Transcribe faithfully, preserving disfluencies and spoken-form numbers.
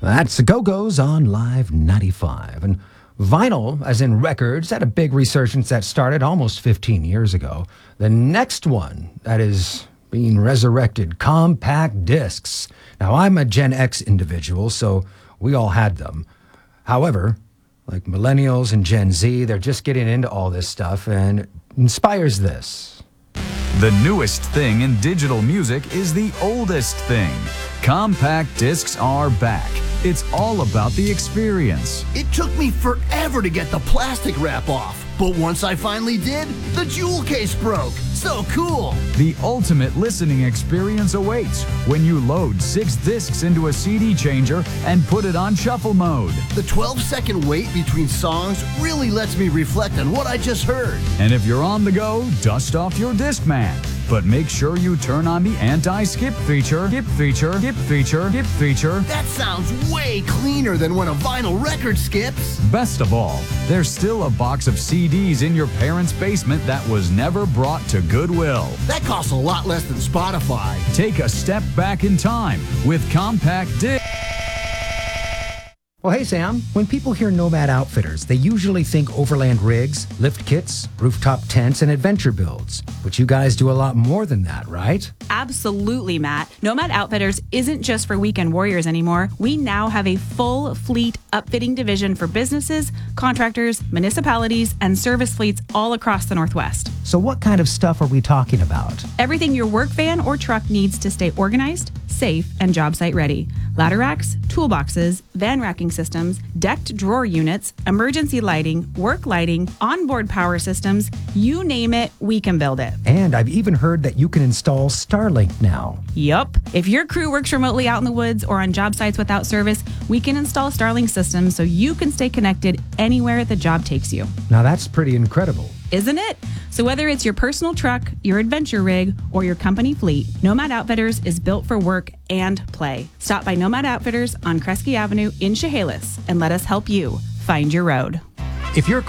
That's the Go-Go's on Live ninety-five. And vinyl, as in records, had a big resurgence that started almost fifteen years ago. The next one that is being resurrected, compact discs. Now, I'm a Gen X individual, so we all had them. However, like millennials and Gen Z, they're just getting into all this stuff, and it inspires this. The newest thing in digital music is the oldest thing. Compact discs are back. It's all about the experience. It took me forever to get the plastic wrap off, but once I finally did, the jewel case broke. So cool. The ultimate listening experience awaits when you load six discs into a C D changer and put it on shuffle mode. The twelve second wait between songs really lets me reflect on what I just heard. And if you're on the go, dust off your Discman. But make sure you turn on the anti-skip feature, skip feature, skip feature, skip feature. That sounds way cleaner than when a vinyl record skips. Best of all, there's still a box of C Ds in your parents' basement that was never brought to Goodwill. That costs a lot less than Spotify. Take a step back in time with compact disc. Well, hey, Sam, when people hear Nomad Outfitters, they usually think overland rigs, lift kits, rooftop tents, and adventure builds. But you guys do a lot more than that, right? Absolutely, Matt. Nomad Outfitters isn't just for weekend warriors anymore. We now have a full fleet upfitting division for businesses, contractors, municipalities, and service fleets all across the Northwest. So what kind of stuff are we talking about? Everything your work van or truck needs to stay organized, safe, and job site ready. Ladder racks, toolboxes, van racking systems, decked drawer units, emergency lighting, work lighting, onboard power systems, you name it, we can build it. And I've even heard that you can install Starlink now. Yup. If your crew works remotely out in the woods or on job sites without service, we can install Starlink systems so you can stay connected anywhere the job takes you. Now that's pretty incredible. Isn't it? So whether it's your personal truck, your adventure rig, or your company fleet, Nomad Outfitters is built for work and play. Stop by Nomad Outfitters on Kresge Avenue in Chehalis and let us help you find your road. If you're